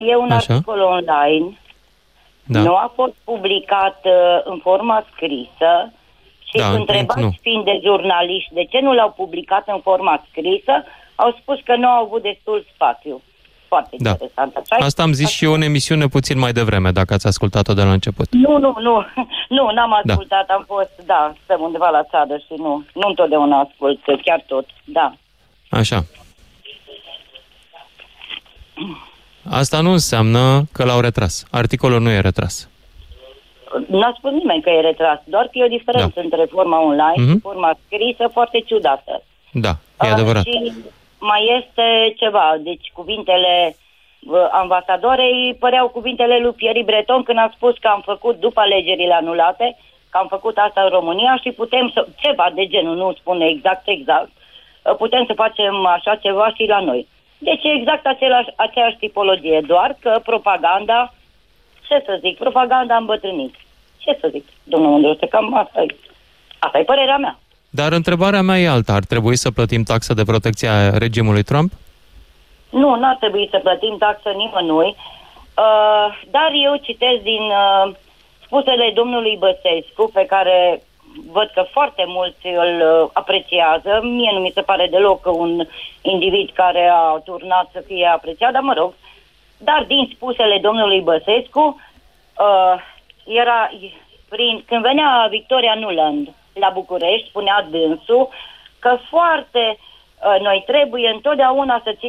E un articol online, nu a fost publicat în forma scrisă și întrebați fiind de jurnaliști de ce nu l-au publicat în forma scrisă, au spus că nu au avut destul spațiu. Foarte interesant. Asta am zis și eu în emisiune puțin mai devreme, dacă ați ascultat-o de la început. Nu, n-am ascultat, am fost, stăm undeva la țară și nu întotdeauna ascult, chiar tot, Așa. Asta nu înseamnă că l-au retras. Articolul nu e retras. N-a spus nimeni că e retras, doar că e o diferență între forma online și forma scrisă foarte ciudată. Da, e adevărat. Și mai este ceva, deci cuvintele ambasadoarei păreau cuvintele lui Thierry Breton când a spus că am făcut, după alegerile anulate, că am făcut asta în România și putem să, ceva de genul, nu spune exact, putem să facem așa ceva și la noi. Deci e exact aceeași tipologie, doar că propaganda, propaganda a îmbătrânit. Ce să zic, domnul Mândruță, cam asta e părerea mea. Dar întrebarea mea e alta. Ar trebui să plătim taxă de protecție a regimului Trump? Nu, n-ar trebui să plătim taxă nimănui, dar eu citesc din spusele domnului Băsescu, pe care văd că foarte mulți îl apreciază. Mie nu mi se pare deloc un individ care a turnat să fie apreciat, dar mă rog. Dar din spusele domnului Băsescu, când venea Victoria Nuland la București, spunea dânsul că noi trebuie întotdeauna să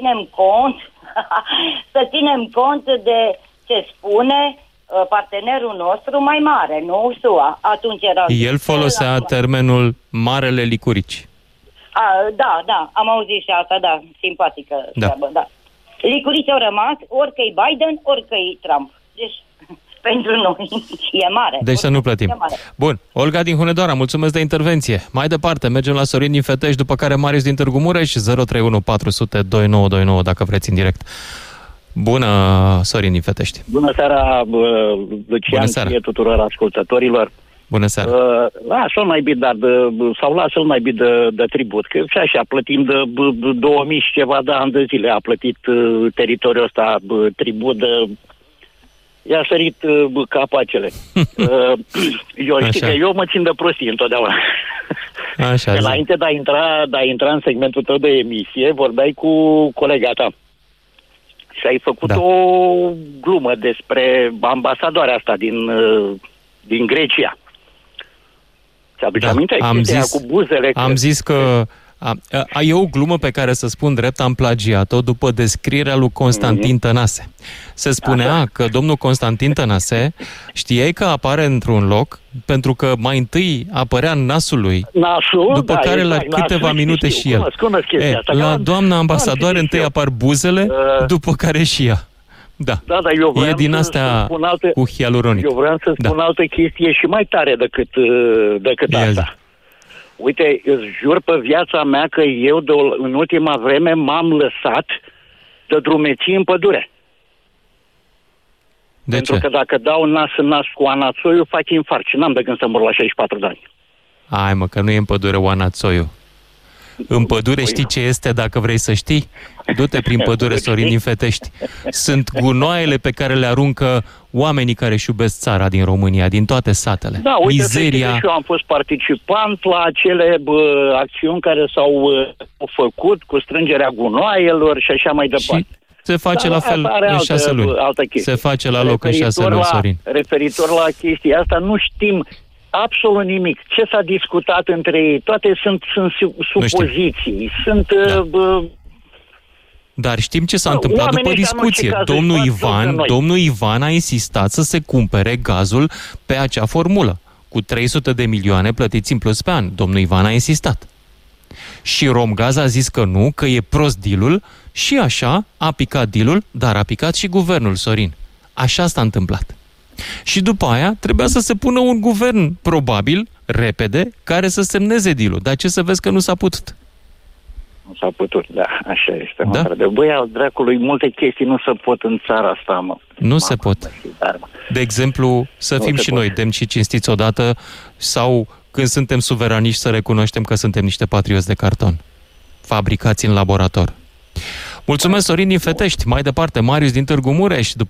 ținem cont de ce spune partenerul nostru mai mare, nu SUA. Atunci era... El folosea termenul Marele Licurici. Da, am auzit și asta, simpatică treabă, Licurici au rămas, orică-i Biden, orică-i Trump. Deci, pentru noi e mare. Deci să nu plătim. Bun, Olga din Hunedoara, mulțumesc de intervenție. Mai departe, mergem la Sorin din Fetești, după care Marius din Târgu Mureș, 031 400 2929, dacă vreți în direct. Bună, Sorin din Fetești. Bună seara, Lucian, și tuturor ascultătorilor. Bună seara. Lasă-l mai bine, sau lasă-l mai bine de tribut, că și așa plătim de 2000 și ceva de ani de zile, a plătit teritoriul ăsta tribut de... I-a sărit capacele. Eu mă țin de prostii întotdeauna. Așa, înainte de a intra în segmentul tău de emisie, vorbeai cu colega ta. Și ai făcut o glumă despre ambasadoarea asta din Grecia. Ți-aduce aminte? Cu buzele. Am zis că e o glumă pe care, să spun drept, am plagiat-o după descrierea lui Constantin Tănase. Se spunea că domnul Constantin Tănase știai că apare într-un loc pentru că mai întâi apărea nasul lui, după care la câteva minute și el. La doamna ambasadoare întâi apar buzele, după care și ea. Eu e din astea cu hialuronic. Eu vreau să spun altă chestie și mai tare decât asta. Uite, îți jur pe viața mea că eu în ultima vreme m-am lăsat de drumeții în pădure. Pentru că dacă dau nas în nas cu anațoiul, fac infarct și n-am de gând să mor la 64 de ani. Hai mă, că nu e în pădure anațoiul. În pădure știi ce este, dacă vrei să știi? Du-te prin pădure, Sorin din Fetești. Sunt gunoaiele pe care le aruncă oamenii care își iubesc țara din România, din toate satele. Mizeria. Și eu am fost participant la acele acțiuni care s-au făcut cu strângerea gunoaielor și așa mai departe. Și se face la fel în 6 luni. Se face la loc în 6 luni, Sorin. Referitor la chestia asta, nu știm absolut nimic. Ce s-a discutat între ei? Toate sunt supoziții. Dar știm ce s-a întâmplat după discuție. Domnul Ivan a insistat să se cumpere gazul pe acea formulă, cu 300 de milioane plătiți în plus pe an. Domnul Ivan a insistat. Și Romgaz a zis că nu, că e prost deal-ul, și așa a picat deal-ul, dar a picat și guvernul, Sorin. Așa s-a întâmplat. Și după aia trebuia să se pună un guvern, probabil, repede, care să semneze deal-ul. Dar ce să vezi că nu s-a putut? Nu s-a putut, așa este. Băi, al dracului, multe chestii nu se pot în țara asta, mă. Nu se pot. De exemplu, să fim și noi demni și cinstiți odată, sau când suntem suveraniști să recunoaștem că suntem niște patrioți de carton, fabricați în laborator. Mulțumesc, Sorin din Fetești. Mai departe, Marius din Târgu Mureș, după